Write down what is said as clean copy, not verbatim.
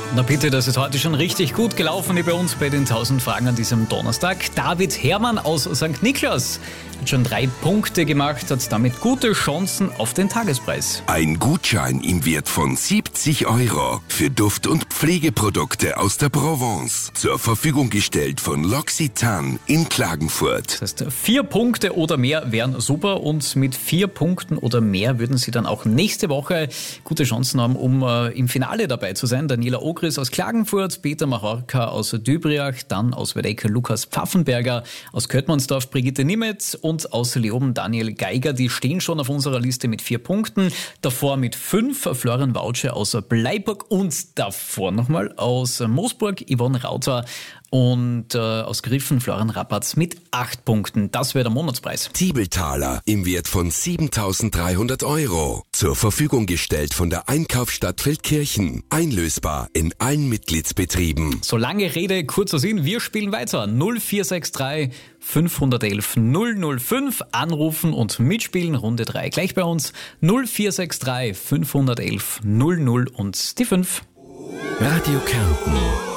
Na bitte, das ist heute schon richtig gut gelaufen hier bei uns bei den 1000 Fragen an diesem Donnerstag. David Herrmann aus St. Niklas hat schon 3 Punkte gemacht, hat damit gute Chancen auf den Tagespreis. Ein Gutschein im Wert von 70 € für Duft- und Pflegeprodukte aus der Provence. Zur Verfügung gestellt von L'Occitane in Klagenfurt. Das heißt, 4 Punkte oder mehr wären super und mit 4 Punkten oder mehr würden Sie dann auch nächste Woche gute Chancen haben, um im Finale dabei zu sein. Daniela Ogris aus Klagenfurt, Peter Machorka aus Dübriach, dann aus Wedeck Lukas Pfaffenberger, aus Köttmannsdorf Brigitte Nimetz und aus Leoben Daniel Geiger. Die stehen schon auf unserer Liste mit 4 Punkten. Davor mit 5 Florian Wautsche aus Bleiburg und davor nochmal aus Moosburg Yvonne Rauter und aus Griffen Florian Rappatz mit 8 Punkten. Das wäre der Monatspreis. Tiebeltaler im Wert von 7.300 €. Zur Verfügung gestellt von der Einkaufsstadt Feldkirchen. Einlösbar in allen Mitgliedsbetrieben. So lange Rede, kurzer Sinn, wir spielen weiter. 0463 511 005, anrufen und mitspielen, Runde 3 gleich bei uns. 0463 511 00 und die 5. Radio Kärnten.